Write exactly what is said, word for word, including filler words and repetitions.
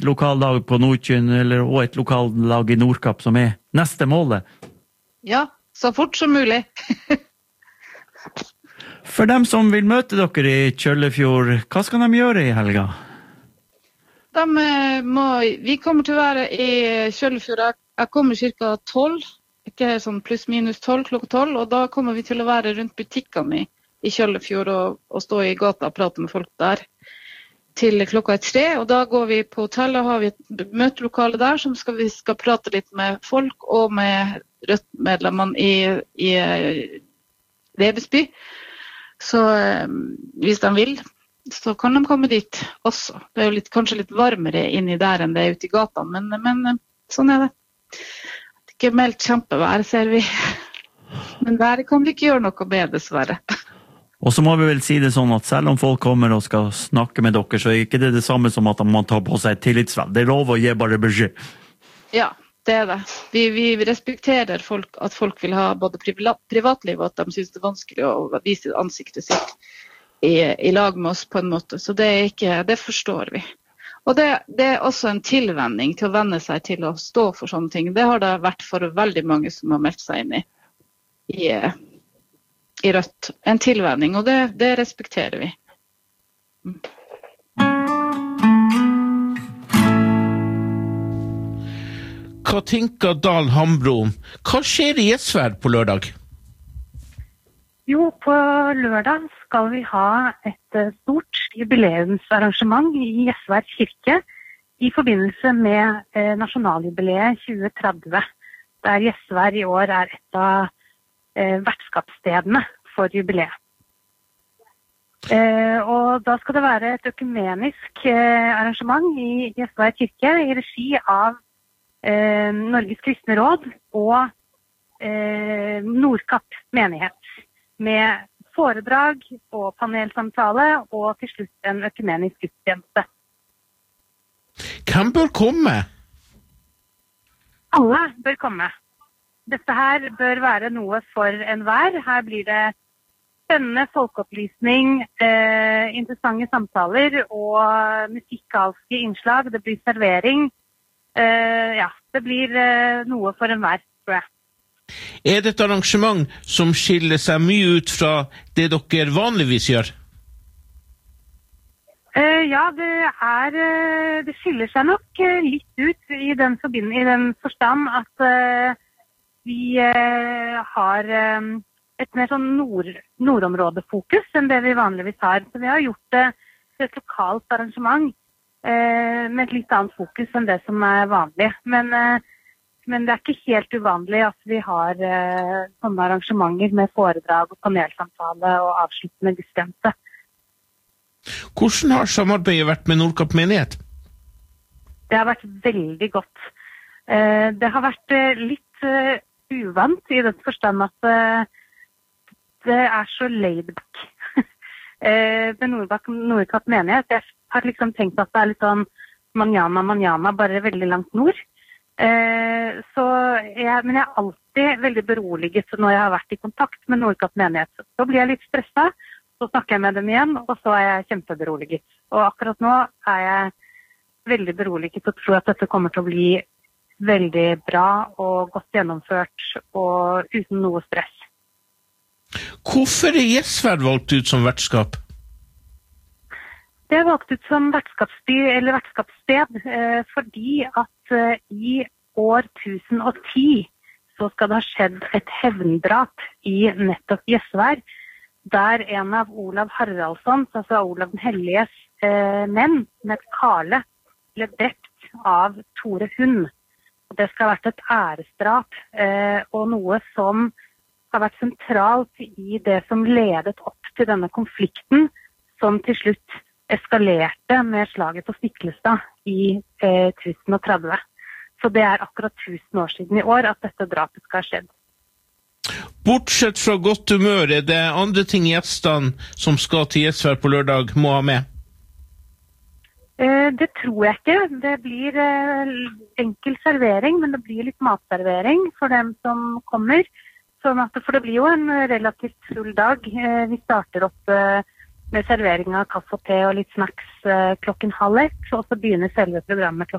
lokallag på Nordkyn, eller og et lokallag i Nordkapp som er neste målet? Ja, så fort som mulig. For dem som vil møte dere i Kjøllefjord, hva skal de gjøre i helga? De må, vi kommer til å være i Kjøllefjord. Jeg kommer cirka tolv, ikke sånn pluss minus tolv, klokka tolv, og da kommer vi til å være rundt butikkene i, i Kjøllefjord og, og stå i gata og prate med folk der til klokka er tre, og da går vi på hotellet og har vi et møtelokale der som skal, vi skal prate litt med folk og med Rødt-medlemmene i, i Lebesby. Så eh, hvis de vil, så kan de komme dit også. Det er jo litt, kanskje litt varmere inni der enn det er ute i gata, men, men sånn er det. Det er ikke meldt kjempevær, ser vi. Men der kan vi ikke gjøre noe med, dessverre. Og så må vi vel si det sånn at selv om folk kommer og skal snakke med dere, så er ikke det det samme som at man tar på seg et tillitsverv. Det er lov å gi bare beskjed. Ja, det er det. Vi, vi respekterer folk, at folk vil ha både privat, privatliv, og at de synes det er vanskelig å vise ansiktet sitt i, i lag med oss på en måte. Så det, er ikke, det forstår vi. Og det, det er også en tilvenning til å venne seg til å stå for sånne ting. Det har det vært for veldig mange som har meldt seg inn i, i, i Rødt. En tilvenning, og det, det respekterer vi. Mm. Hva tenker Dahl Hambro? Hva skjer i Gjesvær på lørdag? Jo, på lørdag skal vi ha et stort jubileumsarrangement i Gjesvær kirke i forbindelse med eh, nasjonaljubileet tjue tretti, der Gjesvær i år er et av eh, vertskapsstedene for jubileet. Eh, og da skal det være et økumenisk eh, arrangement i Gjesvær kirke i regi av Eh, Norges kristne råd og eh, Nordkapp menighet, med foredrag og panelsamtale og til slutt en økumenisk gudstjeneste. Hvem bør komme? Alle bør komme. Dette her bør være noe for enhver. Her blir det spennende folkeopplysning, eh, interessante samtaler og musikalske innslag. Det blir servering. Uh, ja, det blir uh, noe for enhver, tror jeg. Er det et arrangement som skiller seg mye ut fra det dere vanligvis gjør? Uh, ja, det er uh, det skiller seg nok uh, litt ut i den, i den forstand at uh, vi uh, har um, et mer sånn nord, nordområdefokus enn det vi vanligvis har. Så vi har gjort det uh, til et lokalt arrangement med et litt annet fokus enn det som er vanlig. Men, men det er ikke helt uvanlig at vi har sånne arrangementer med foredrag og panelsamtale og avsluttende gudstjeneste. Hvordan har samarbeidet vært med Nordkapp menighet? Det har vært veldig godt. Det har vært litt uvant i den forstand at det er så laid back. Med Nordkapp menighet. Jeg har liksom tenkt at det er litt sånn manjana, manjana, bare veldig langt nord. Eh, så jeg, men jeg er alltid veldig beroliget når jeg har vært i kontakt med Nordkapp menighet. Så blir jeg litt stresset, så snakker jeg med dem igjen, og så er jeg kjempeberoliget. Og akkurat nå er jeg veldig beroliget og tror at dette kommer til å bli veldig bra og godt gjennomført og uten noe stress. Hvorfor er Gjesvær valgt ut som vertskap? Det er valgt ut som vertskapsby eller vertskapssted eh, fordi at eh, i år tusen og ti så skal det ha skjedd et hevndrap i nettopp Gjesvær, der en av Olav Haraldsson, altså Olav den Helliges eh, menn, med Karle, ble drept av Tore Hund. Det skal ha vært et æresdrap eh, og noe som har vært sentralt i det som ledet opp til denne konflikten, som til slutt eskalerte med slaget på Stiklestad i eh, tusen og tretti. Så det er akkurat tusen år siden i år at dette drapet skal ha skjedd. Bortsett fra godt humør, er det andre ting gjestene som skal til Gjesvær på lørdag må ha med? Eh, det tror jeg ikke. Det blir eh, enkel servering, men det blir litt matservering for dem som kommer. Sånn at, for det blir jo en relativt full dag. Eh, vi starter opp eh, med servering av kaffe og te og litt snacks eh, klokken halv ett, og så begynner selve programmet klokken